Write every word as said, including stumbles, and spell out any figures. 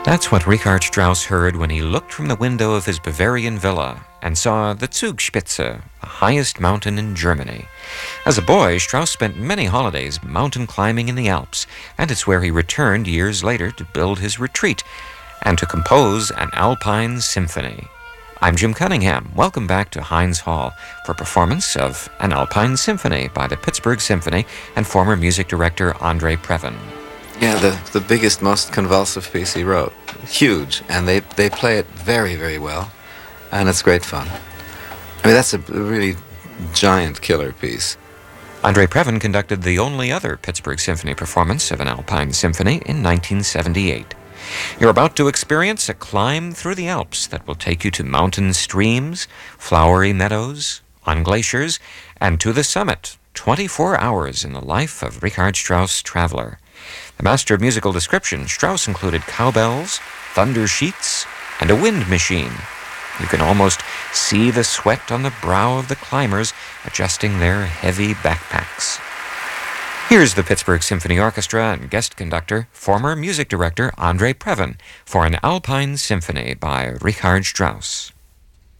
That's what Richard Strauss heard when he looked from the window of his Bavarian villa and saw the Zugspitze, the highest mountain in Germany. As a boy, Strauss spent many holidays mountain climbing in the Alps, and it's where he returned years later to build his retreat and to compose an Alpine symphony. I'm Jim Cunningham. Welcome back to Heinz Hall for a performance of an Alpine Symphony by the Pittsburgh Symphony and former music director Andre Previn. Yeah, the, the biggest, most convulsive piece he wrote. Huge, and they, they play it very, very well, and it's great fun. I mean, that's a really giant killer piece. Andre Previn conducted the only other Pittsburgh Symphony performance of an Alpine Symphony in nineteen seventy-eight. You're about to experience a climb through the Alps that will take you to mountain streams, flowery meadows, on glaciers, and to the summit, twenty-four hours in the life of Richard Strauss Traveler. The master of musical description, Strauss included cowbells, thunder sheets, and a wind machine. You can almost see the sweat on the brow of the climbers adjusting their heavy backpacks. Here's the Pittsburgh Symphony Orchestra and guest conductor, former music director Andre Previn, for an Alpine Symphony by Richard Strauss.